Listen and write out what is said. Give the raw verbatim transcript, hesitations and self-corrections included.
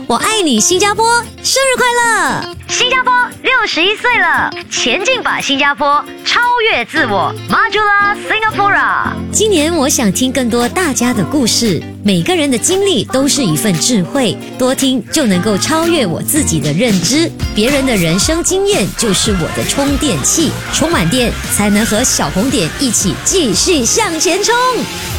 我爱你新加坡，生日快乐！ 新加坡六十一岁了，前进吧新加坡，超越自我 Majulah Singapura。 今年我想听更多大家的故事，每个人的经历都是一份智慧，多听就能够超越我自己的认知，别人的人生经验就是我的充电器，充满电才能和小红点一起继续向前冲。